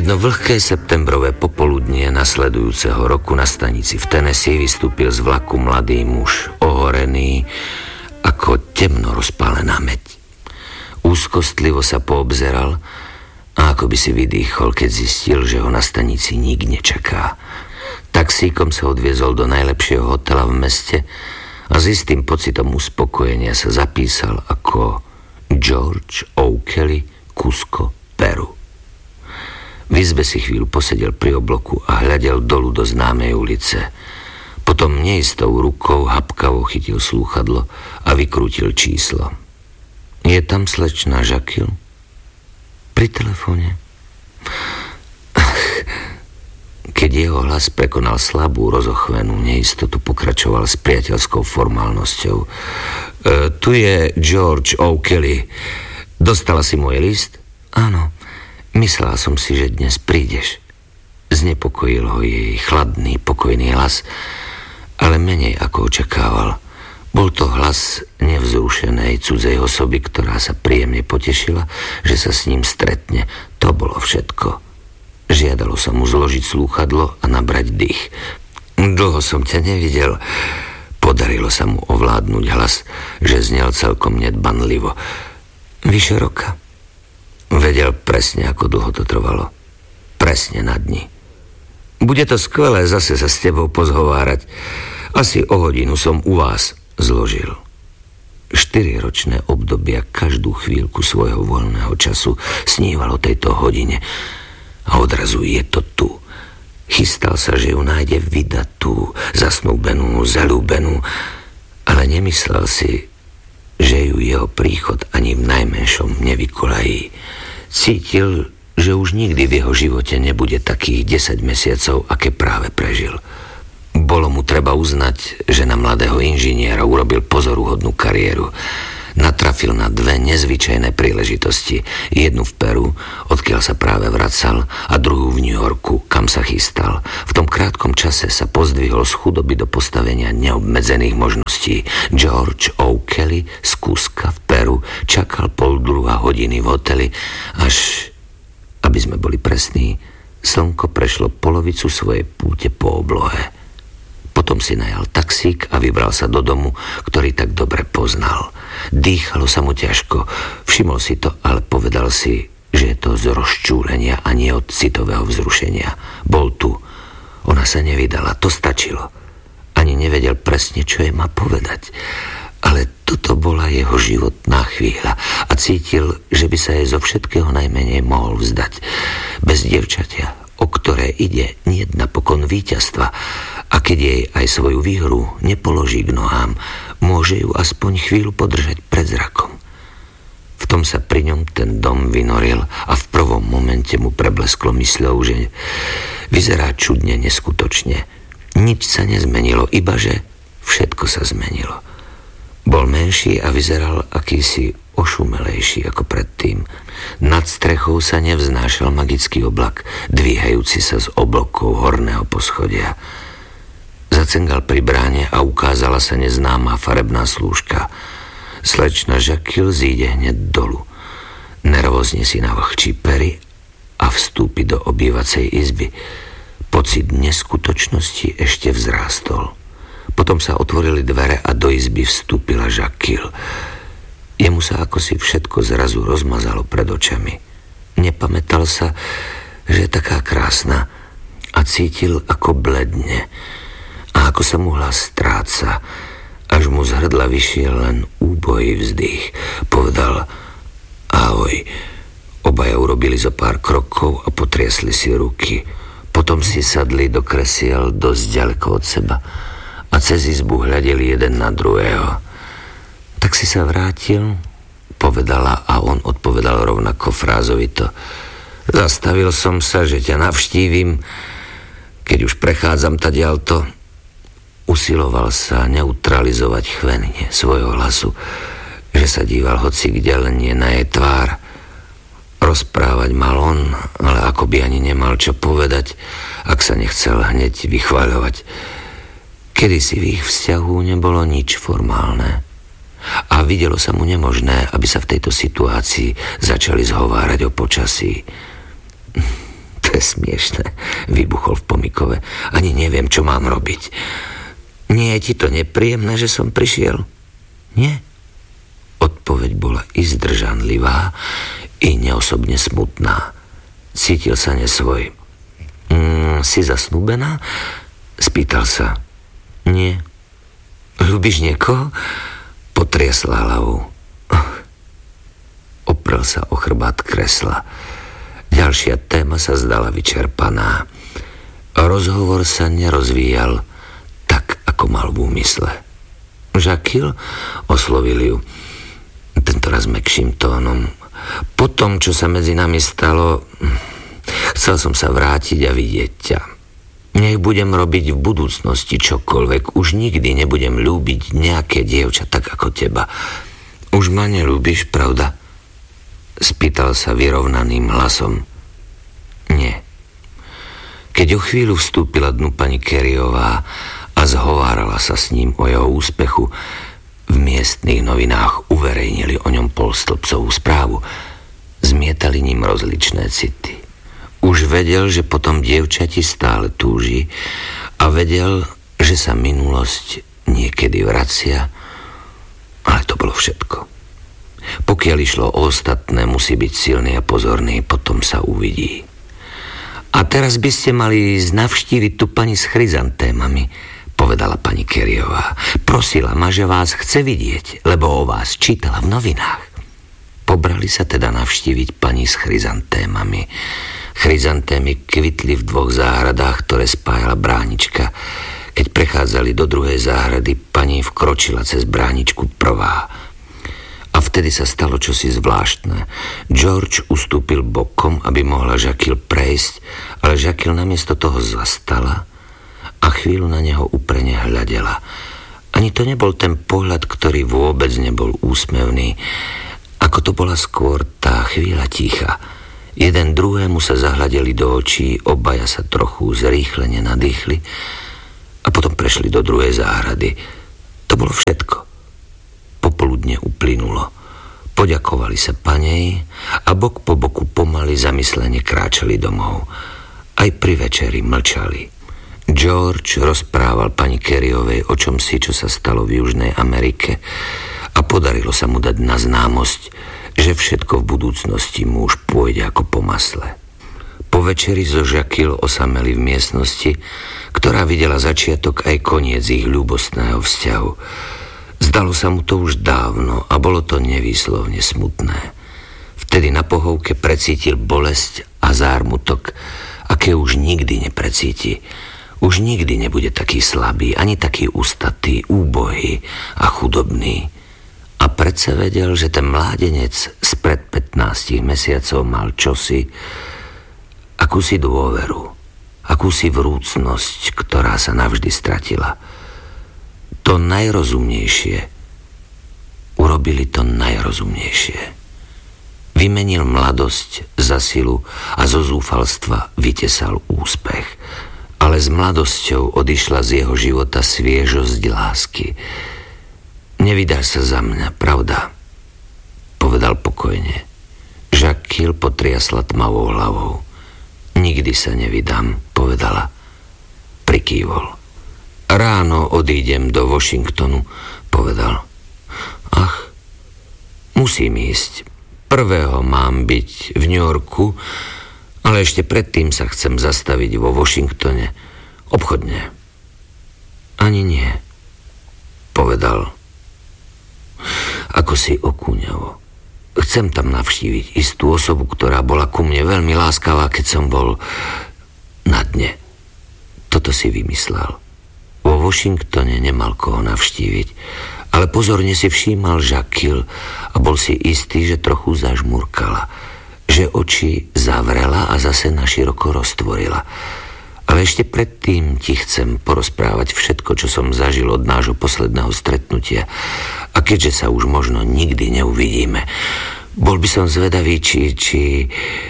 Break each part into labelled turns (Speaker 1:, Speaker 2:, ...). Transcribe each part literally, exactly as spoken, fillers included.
Speaker 1: Jedno vlhké septembrové popoludnie nasledujúceho roku na stanici v Tennessee vystúpil z vlaku mladý muž, ohorený ako temno rozpálená mäď. Úzkostlivo sa poobzeral a ako by si vydýchol, keď zistil, že ho na stanici nik nečaká. Taxíkom sa odviezol do najlepšieho hotela v meste a s istým pocitom uspokojenia sa zapísal ako George O'Kelly, Cusco, Peru. V izbe si chvíľu posedel pri obloku a hľadel dolu do známej ulice. Potom neistou rukou hapkavo chytil slúchadlo a vykrútil číslo. Je tam slečná Jacquil? Pri telefóne? Keď jeho hlas prekonal slabú, rozochvenú neistotu, pokračoval s priateľskou formálnosťou. E, tu je George O'Kelly. Dostala si môj list? Áno. Myslela som si, že dnes prídeš. Znepokojil ho jej chladný, pokojný hlas, ale menej ako očakával. Bol to hlas nevzrušenej cudzej osoby, ktorá sa príjemne potešila, že sa s ním stretne. To bolo všetko. Žiadalo sa mu zložiť slúchadlo a nabrať dých. Dlho som ťa nevidel. Podarilo sa mu ovládnuť hlas, že znel celkom nedbanlivo. Vyše roka. Vedel presne, ako dlho to trvalo. Presne na dni. Bude to skvelé zase sa s tebou pozhovárať. Asi o hodinu som u vás zložil. Štyriročné obdobia každú chvíľku svojho voľného času sníval o tejto hodine. A odrazu je to tu. Chystal sa, že ju nájde vydatú, zasnúbenú, zaľúbenú, ale nemyslel si, že ju jeho príchod ani v najmenšom nevykolají. Cítil, že už nikdy v jeho živote nebude takých desať mesiacov, aké práve prežil. Bolo mu treba uznať, že na mladého inžiniera urobil pozoruhodnú kariéru. Natrafil na dve nezvyčajné príležitosti. Jednu v Peru, odkiaľ sa práve vracal, a druhú v New Yorku, kam sa chystal. V tom krátkom čase sa pozdvihol z chudoby do postavenia neobmedzených možností. George O'Kelly z Cusca v Peru čakal pol druhá hodiny v hoteli, až, aby sme boli presní, slnko prešlo polovicu svojej púte po oblohe. Potom si najal taxík a vybral sa do domu, ktorý tak dobre poznal. Dýchalo sa mu ťažko. Všimol si to, ale povedal si, že je to z rozčúlenia a nie od citového vzrušenia. Bol tu. Ona sa nevydala, to stačilo. Ani nevedel presne, čo jej má povedať. Ale toto bola jeho životná chvíľa a cítil, že by sa jej zo všetkého najmenej mohol vzdať. Bez dievčatia, o ktoré ide, niet napokon víťazstva, a keď jej aj svoju výhru nepoloží k nohám, môže ju aspoň chvíľu podržať pred zrakom. V tom sa pri ňom ten dom vynoril a v prvom momente mu preblesklo mysľou, že vyzerá čudne neskutočne. Nič sa nezmenilo, ibaže všetko sa zmenilo. Bol menší a vyzeral akýsi ošumelejší ako predtým. Nad strechou sa nevznášal magický oblak, dvíhajúci sa z oblokov horného poschodia. Zacengal pri bráne a ukázala sa neznáma farebná slúžka. Slečna Jacquil zíde hneď dolu. Nervózne si navlhčí pery a vstúpi do obývacej izby. Pocit neskutočnosti ešte vzrástol. Potom sa otvorili dvere a do izby vstúpila Jacquil. Jemu sa akosi všetko zrazu rozmazalo pred očami. Nepamätal sa, že je taká krásna, a cítil, ako bledne a ako sa mu hlas stráca, až mu z hrdla vyšiel len úbojí vzdych. Povedal ahoj. Obaja urobili zo pár krokov a potriasli si ruky. Potom si sadli do kresiel dosť ďaleko od seba a cez izbu hľadeli jeden na druhého. Tak si sa vrátil, povedala, a on odpovedal rovnako frázovito. Zastavil som sa, že ťa navštívim, keď už prechádzam tadiaľto. Usiloval sa neutralizovať chvenie svojho hlasu, že sa díval hoci kde, len nie na jej tvár. Rozprávať mal on, ale ako by ani nemal čo povedať, ak sa nechcel hneď vychvaľovať. Kedysi v ich vzťahu nebolo nič formálne a videlo sa mu nemožné, aby sa v tejto situácii začali zhovárať o počasí. To To je smiešné, vybuchol v pomykove. Ani neviem, čo mám robiť. Nie je ti to nepríjemné, že som prišiel? Nie. Odpoveď bola i zdržanlivá, i neosobne smutná. Cítil sa nesvoj. Mm, si zasnúbená? Spýtal sa. Nie. Ľúbiš niekoho? Potriasla hlavou. Oprel sa o chrbát kresla. Ďalšia téma sa zdala vyčerpaná. Rozhovor sa nerozvíjal tak, ako mal v úmysle. Žakil? Oslovil ju. Tentoraz mäkším tónom. Po tom, čo sa medzi nami stalo, chcel som sa vrátiť a vidieť ťa. Nech budem robiť v budúcnosti čokoľvek, už nikdy nebudem ľúbiť nejaké dievča tak ako teba. Už ma neľúbiš, pravda? Spýtal sa vyrovnaným hlasom. Nie. Keď o chvíľu vstúpila dnu pani Careyová a zhovárala sa s ním o jeho úspechu, v miestnych novinách uverejnili o ňom polstĺpcovú správu. Zmietali ním rozličné city. Už vedel, že potom dievčati stále túži a vedel, že sa minulosť niekedy vracia, ale to bolo všetko. Pokiaľ išlo o ostatné, musí byť silný a pozorný, potom sa uvidí. A teraz by ste mali ísť navštíviť tu pani s chryzantémami, povedala pani Careyová. Prosila ma, že vás chce vidieť, lebo o vás čítala v novinách. Pobrali sa teda navštíviť pani s chryzantémami. Chryzantémy kvitli v dvoch záhradách, ktoré spájala bránička. Keď prechádzali do druhej záhrady, pani vkročila cez bráničku prvá. A vtedy sa stalo čosi zvláštne. George ustúpil bokom, aby mohla Žakil prejsť, ale Žakil namiesto toho zastala a chvíľu na neho uprene hľadela. Ani to nebol ten pohľad, ktorý vôbec nebol úsmevný, ako to bola skôr tá chvíľa ticha. Jeden druhému sa zahľadeli do očí, obaja sa trochu zrýchlene nadýchli a potom prešli do druhej záhrady. To bolo všetko. Popoludne uplynulo. Poďakovali sa panej a bok po boku pomaly zamyslene kráčali domov. Aj pri večeri mlčali. George rozprával pani Careyovej o čomsi, čo sa stalo v Južnej Amerike a podarilo sa mu dať na známosť, že všetko v budúcnosti mu už pôjde ako po masle. Po večeri zo Žakil osameli v miestnosti, ktorá videla začiatok aj koniec ich ľúbostného vzťahu. Zdalo sa mu to už dávno a bolo to nevýslovne smutné. Vtedy na pohovke precítil bolesť a zármutok, aké už nikdy neprecíti. Už nikdy nebude taký slabý, ani taký ustatý, úbohý a chudobný. A predsa vedel, že ten mládenec spred pätnástich mesiacov mal čosi, akúsi dôveru, akúsi vrúcnosť, ktorá sa navždy stratila. To najrozumnejšie. Urobili to najrozumnejšie. Vymenil mladosť za silu a zo zúfalstva vytesal úspech. Ale s mladosťou odišla z jeho života sviežosť lásky. Nevydáš sa za mňa, pravda? Povedal pokojne. Žakil potriasla tmavou hlavou. Nikdy sa nevydám, povedala. Prikývol. Ráno odídem do Washingtonu, povedal. Ach, musím ísť. Prvého mám byť v New Yorku, ale ešte predtým sa chcem zastaviť vo Washingtone. Obchodne. Ani nie, povedal. Ako si okúňavo. Chcem tam navštíviť istú osobu, ktorá bola ku mne veľmi láskavá, keď som bol na dne. Toto si vymyslel. Vo Washingtone nemal koho navštíviť, ale pozorne si všímal Žakil a bol si istý, že trochu zažmurkala, že oči zavrela a zase naširoko roztvorila. Ale ešte predtým ti chcem porozprávať všetko, čo som zažil od nášho posledného stretnutia. A keďže sa už možno nikdy neuvidíme, bol by som zvedavý, či, či,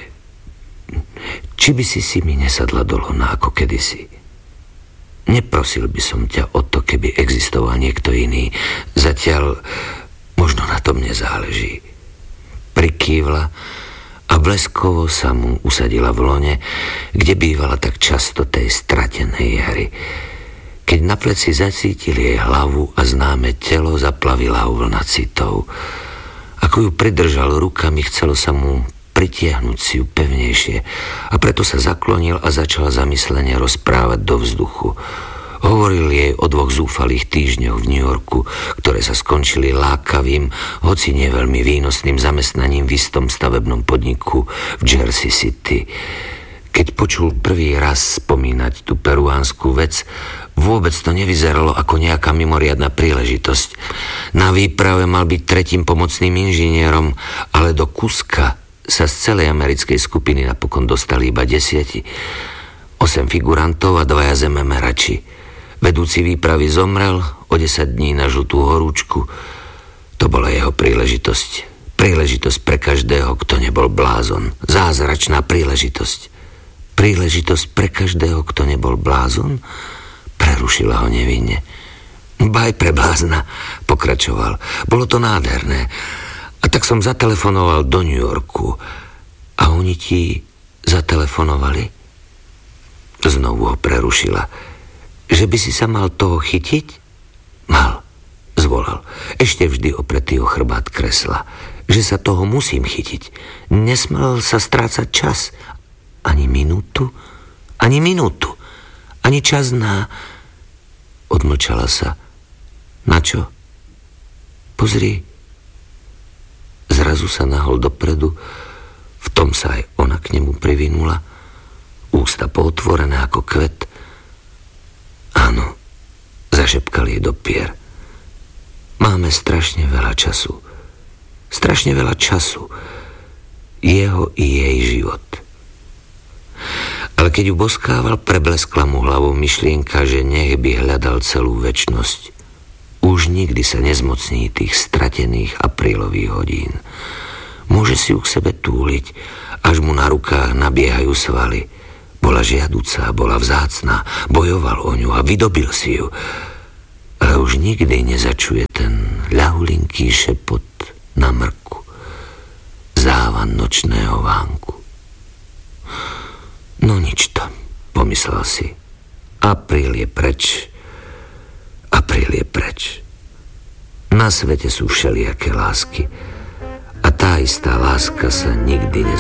Speaker 1: či by si si mi nesadla do lona ako kedysi. Neprosil by som ťa o to, keby existoval niekto iný. Zatiaľ možno na tom nezáleží. Prikývla a a bleskovo sa mu usadila v lone, kde bývala tak často tej stratenej hry. Keď na pleci zacítil jej hlavu a známe telo, zaplavila ho vlna citov. Ako ju pridržal rukami, chcelo sa mu pritiahnuť si ju pevnejšie a preto sa zaklonil a začal zamyslene rozprávať do vzduchu. Hovoril jej o dvoch zúfalých týždňoch v New Yorku, ktoré sa skončili lákavým, hoci nie veľmi výnosným zamestnaním v istom stavebnom podniku v Jersey City. Keď počul prvý raz spomínať tú peruánsku vec, vôbec to nevyzeralo ako nejaká mimoriadna príležitosť. Na výprave mal byť tretím pomocným inžinierom, ale do Kuska sa z celej americkej skupiny napokon dostali iba desiati. Osem figurantov a dvaja zememerači. Vedúci výpravy zomrel o desať dní na žltú horúčku. To bola jeho príležitosť. Príležitosť pre každého, kto nebol blázon. Zázračná príležitosť. Príležitosť pre každého, kto nebol blázon? Prerušila ho nevinne. Baj pre blázna, pokračoval. Bolo to nádherné. A tak som zatelefonoval do New Yorku. A oni ti zatelefonovali? Znovu ho prerušila. Že by si sa mal toho chytiť? Mal, zvolal. Ešte vždy opretý o chrbát kresla. Že sa toho musím chytiť. Nesmel sa strácať čas. Ani minútu, ani minútu. Ani čas na... Odmlčala sa. Na čo? Pozri. Zrazu sa nahol dopredu. V tom sa aj ona k nemu privinula. Ústa pootvorené ako kvet. Áno, zašepkal jej do pier. Máme strašne veľa času. Strašne veľa času. Jeho i jej život. Ale keď ju boskával, prebleskla mu hlavou myšlienka, že nech by hľadal celú večnosť. Už nikdy sa nezmocní tých stratených aprílových hodín. Môže si ju k sebe túliť, až mu na rukách nabiehajú svaly. Bola žiaduca, bola vzácna, bojoval o ňu a vydobil si ju. Ale už nikdy nezačuje ten ľahulinký šepot na mrku, závan nočného vánku. No nič to, pomyslel si. Apríl je preč, apríl je preč. Na svete sú všelijaké lásky a tá istá láska sa nikdy nezmení.